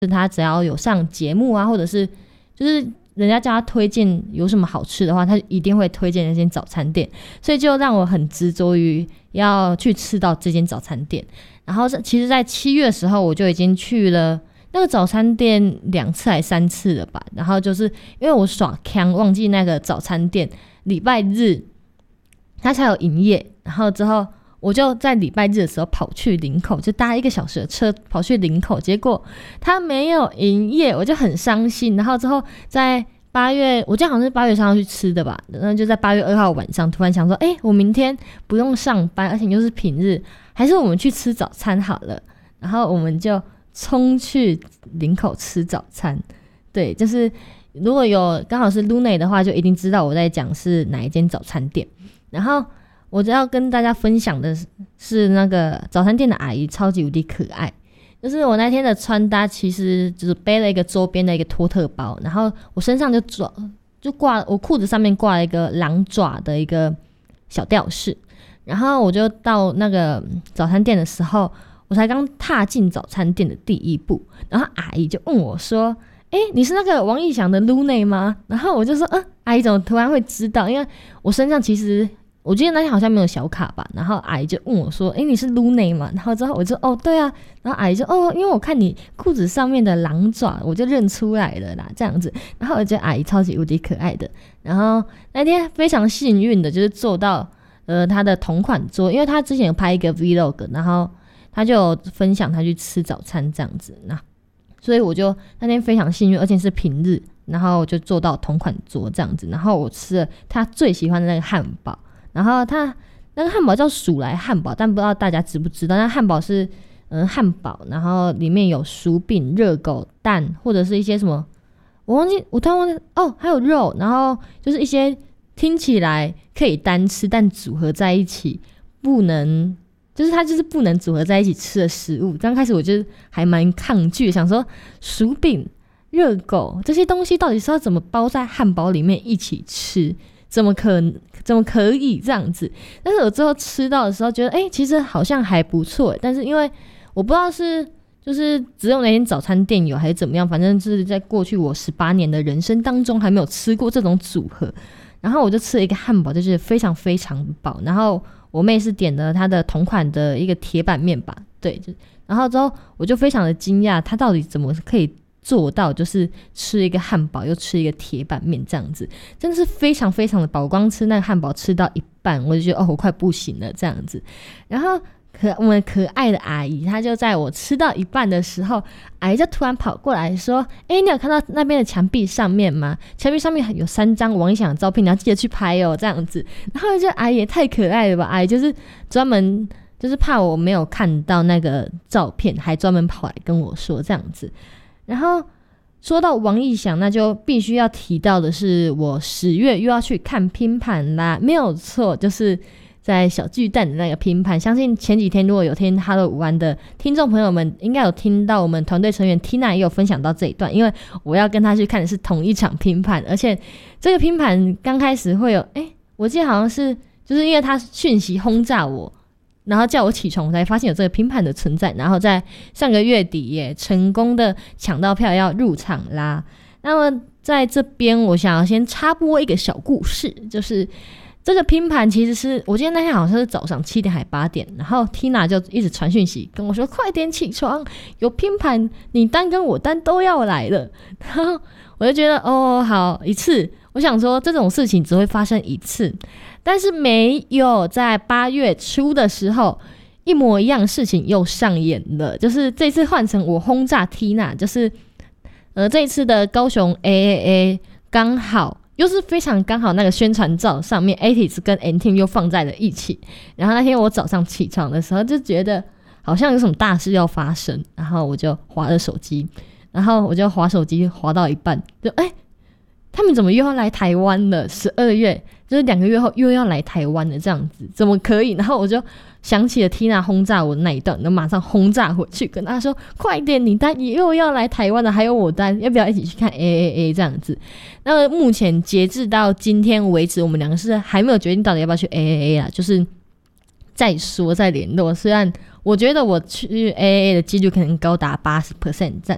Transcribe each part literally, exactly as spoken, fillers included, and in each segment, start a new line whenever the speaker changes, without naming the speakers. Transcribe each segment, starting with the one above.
他只要有上节目啊，或者是就是人家叫他推荐有什么好吃的话，他一定会推荐那间早餐店，所以就让我很执着于要去吃到这间早餐店。然后其实在七月的时候我就已经去了那个早餐店两次还三次了吧，然后就是因为我耍锵忘记那个早餐店礼拜日他才有营业，然后之后我就在礼拜日的时候跑去林口，就搭一个小时的车跑去林口，结果他没有营业，我就很伤心。然后之后在八月，我记得好像是八月三号去吃的吧，然后就在八月二号晚上突然想说，哎、欸，我明天不用上班，而且又是平日，还是我们去吃早餐好了。然后我们就冲去林口吃早餐。对，就是如果有刚好是 Luna 的话，就一定知道我在讲是哪一间早餐店。然后我要跟大家分享的是那个早餐店的阿姨超级无敌可爱，就是我那天的穿搭其实只背了一个周边的一个托特包，然后我身上就抓就挂我裤子上面挂了一个狼爪的一个小吊饰，然后我就到那个早餐店的时候，我才刚踏进早餐店的第一步，然后阿姨就问我说，哎、欸，你是那个王义祥的 Luna 吗？然后我就说，嗯、呃，阿姨怎么突然会知道？因为我身上其实我记得那天好像没有小卡吧，然后阿姨就问我说，哎、欸，你是 Luna 吗？然后之后我就哦对啊，然后阿姨就哦，因为我看你裤子上面的狼爪，我就认出来了啦，这样子。然后我觉得阿姨超级无敌可爱的。然后那天非常幸运的就是坐到呃她的同款桌，因为她之前有拍一个 vlog， 然后她就有分享她去吃早餐这样子，那所以我就那天非常幸运，而且是平日，然后我就坐到同款桌这样子，然后我吃了她最喜欢的那个汉堡。然后它那个汉堡叫鼠来汉堡，但不知道大家知不知道，那汉堡是嗯汉堡，然后里面有薯饼、热狗、蛋，或者是一些什么，我忘记，我突然忘记哦，还有肉，然后就是一些听起来可以单吃，但组合在一起不能，就是它就是不能组合在一起吃的食物。刚开始我就还蛮抗拒，想说薯饼、热狗这些东西到底是要怎么包在汉堡里面一起吃？怎么可怎么可以这样子？但是我最后吃到的时候觉得，哎、欸，其实好像还不错。但是因为我不知道是就是只有那间早餐店有还是怎么样，反正是在过去我十八年的人生当中还没有吃过这种组合。然后我就吃了一个汉堡，就是非常非常饱。然后我妹是点了她的同款的一个铁板面吧，对，就然后之后我就非常的惊讶，她到底怎么可以做到就是吃一个汉堡又吃一个铁板面这样子，真的是非常非常的饱。光吃那个汉堡吃到一半我就觉得哦我快不行了这样子。然后可我们可爱的阿姨她就在我吃到一半的时候，阿姨就突然跑过来说，哎、欸，你有看到那边的墙壁上面吗？墙壁上面有三张王一翔的照片，你要记得去拍哦这样子。然后就阿姨也太可爱了吧，阿姨就是专门就是怕我没有看到那个照片，还专门跑来跟我说这样子。然后说到王义祥，那就必须要提到的是我十月又要去看拼盘啦，没有错，就是在小巨蛋的那个拼盘。相信前几天如果有听 Hello 午安的听众朋友们应该有听到我们团队成员 Tina 也有分享到这一段，因为我要跟他去看的是同一场拼盘，而且这个拼盘刚开始会有诶我记得好像是就是因为他讯息轰炸我，然后叫我起床，我才发现有这个拼盘的存在。然后在上个月底也成功的抢到票要入场啦。那么在这边我想要先插播一个小故事，就是这个拼盘其实是我记得那天好像是早上七点还八点，然后 Tina 就一直传讯息跟我说快点起床，有拼盘，你单跟我单都要来了。然后我就觉得哦好一次，我想说这种事情只会发生一次，但是没有，在八月初的时候一模一样的事情又上演了，就是这次换成我轰炸 Tina， 就是呃这一次的高雄 A A A 刚好又是非常刚好那个宣传照上面 A T I S 跟 N Team 又放在了一起。然后那天我早上起床的时候就觉得好像有什么大事要发生，然后我就滑了手机，然后我就滑手机滑到一半就哎、欸，他们怎么又要来台湾了？十二月就是两个月后又要来台湾了，这样子怎么可以？然后我就想起了 Tina 轰炸我那一段，就马上轰炸回去跟他说快点，你单又要来台湾了，还有我单，要不要一起去看 A A A 这样子。那么目前截至到今天为止，我们两个是还没有决定到底要不要去 A A A 啦，就是再说再联络。虽然我觉得我去 A A A 的几率可能高达 百分之八十 这样，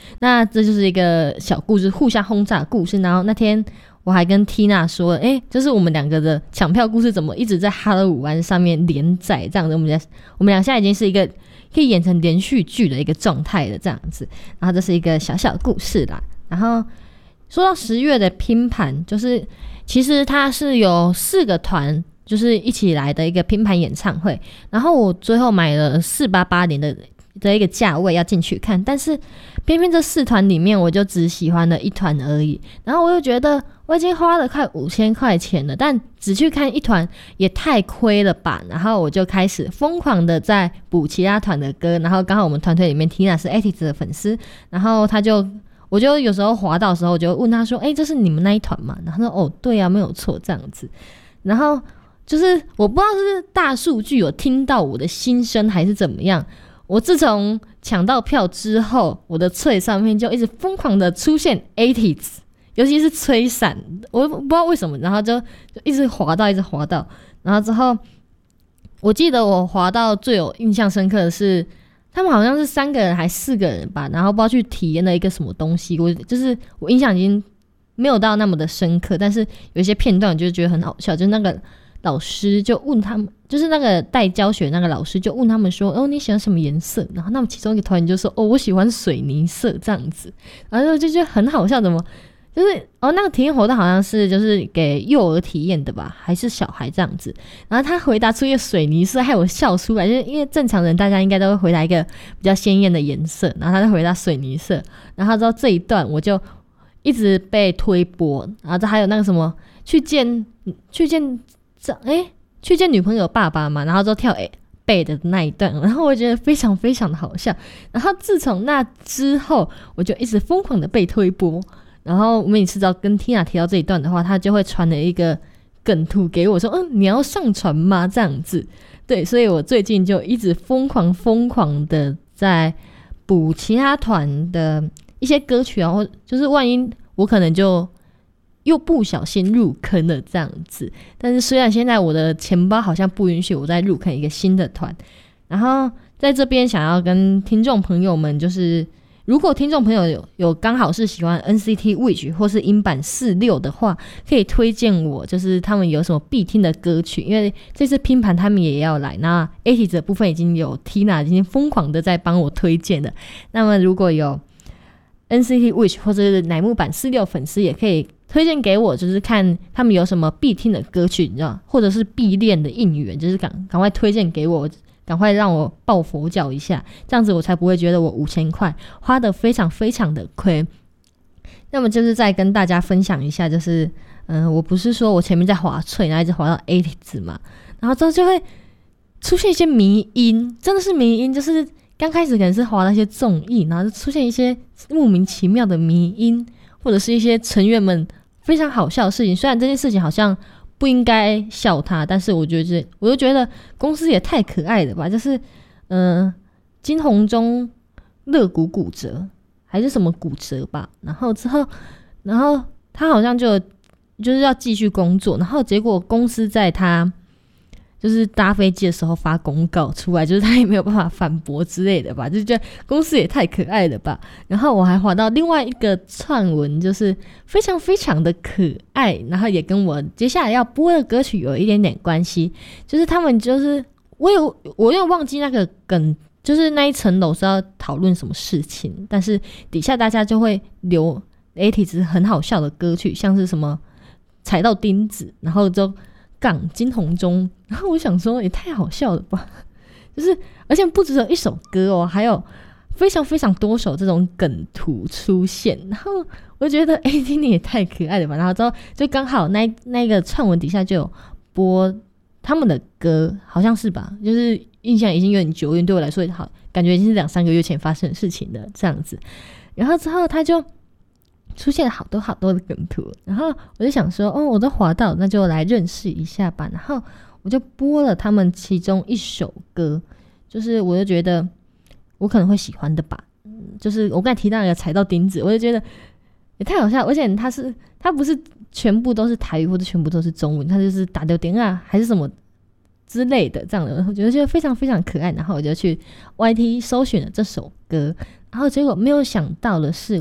那这就是一个小故事，互相轰炸的故事。然后那天我还跟 Tina 说，哎，就是我们两个的抢票故事怎么一直在哈喽五湾上面连载这样子，我们俩我们俩现在已经是一个可以演成连续剧的一个状态了这样子。然后这是一个小小的故事啦。然后说到十月的拼盘，就是其实它是有四个团就是一起来的一个拼盘演唱会，然后我最后买了四八八零的的一个价位要进去看，但是偏偏这四团里面我就只喜欢了一团而已，然后我就觉得我已经花了快五千块钱了，但只去看一团也太亏了吧，然后我就开始疯狂的在补其他团的歌，然后刚好我们团队里面 Tina 是 A T E Z 的粉丝，然后他就我就有时候滑到的时候我就问他说，哎、欸，这是你们那一团吗？然后他说哦对啊，没有错这样子。然后就是我不知道是大数据有听到我的心声还是怎么样，我自从抢到票之后，我的脆上面就一直疯狂的出现 A T E Z， 尤其是吹伞，我不知道为什么，然后就就一直滑到一直滑到，然后之后我记得我滑到最有印象深刻的是他们好像是三个人还四个人吧，然后不知道去体验了一个什么东西，我就是我印象已经没有到那么的深刻，但是有一些片段就觉得很好笑，就是那个老师就问他们，就是那个带教学那个老师就问他们说，哦，你喜欢什么颜色？然后他们其中一个团员就说，哦，我喜欢水泥色这样子，然后就觉得很好笑，怎么就是哦，那个体验活动好像是就是给幼儿体验的吧，还是小孩这样子？然后他回答出一个水泥色，害我笑出来，就是因为正常人大家应该都会回答一个比较鲜艳的颜色，然后他就回答水泥色，然后他知道这一段我就一直被推播，然后这还有那个什么去见去见哎去见女朋友爸爸嘛，然后就跳哎背的那一段，然后我觉得非常非常的好笑，然后自从那之后我就一直疯狂的被推播。然后我每次只要跟 Tina 提到这一段的话，她就会传了一个梗图给我说，嗯，你要上传吗？这样子。对，所以我最近就一直疯狂疯狂的在补其他团的一些歌曲啊，或就是万一我可能就又不小心入坑了这样子。但是虽然现在我的钱包好像不允许我再入坑一个新的团，然后在这边想要跟听众朋友们就是如果听众朋友有有刚好是喜欢 N C T Wish 或是音版四六的话，可以推荐我就是他们有什么必听的歌曲，因为这次拼盘他们也要来，那 A T E Z 的部分已经有 Tina 已经疯狂的在帮我推荐了，那么如果有 N C T Wish 或者是乃木坂四六粉丝也可以推荐给我，就是看他们有什么必听的歌曲，你知道，或者是必练的应援，就是赶赶快推荐给我，赶快让我抱佛脚一下，这样子我才不会觉得我五千块花得非常非常的亏。那么就是再跟大家分享一下，就是嗯、呃，我不是说我前面在滑脆，然后一直滑到 A T E Z 嘛，然后之后就会出现一些迷因，真的是迷因，就是刚开始可能是滑到一些综艺，然后就出现一些莫名其妙的迷因，或者是一些成员们非常好笑的事情，虽然这件事情好像不应该笑他，但是我觉得我就觉得公司也太可爱了吧，就是嗯、呃，金红中肋骨骨折还是什么骨折吧，然后之后然后他好像就就是要继续工作，然后结果公司在他就是搭飞机的时候发公告出来，就是他也没有办法反驳之类的吧，就觉得公司也太可爱了吧。然后我还滑到另外一个串文，就是非常非常的可爱，然后也跟我接下来要播的歌曲有一点点关系，就是他们就是我有我有忘记那个梗，就是那一层楼是要讨论什么事情，但是底下大家就会留 A T E Z 很好笑的歌曲，像是什么踩到钉子，然后就杠金红中，然后我想说也太好笑了吧，就是而且不只有一首歌哦，还有非常非常多首这种梗图出现，然后我就觉得哎，今天也太可爱了吧，然后之后就刚好那那个串文底下就有播他们的歌，好像是吧，就是印象已经有点久远，对我来说好感觉已经是两三个月前发生的事情了这样子，然后之后他就出现了好多好多的梗图，然后我就想说哦，我都滑到，那就来认识一下吧，然后我就播了他们其中一首歌，就是我就觉得我可能会喜欢的吧，就是我刚才提到那个踩到钉子，我就觉得也太好笑，而且他是他不是全部都是台语或者全部都是中文，他就是打丢点啊还是什么之类的这样的，我觉得就非常非常可爱，然后我就去 Y T 搜寻了这首歌， 然后结果没有想到的是，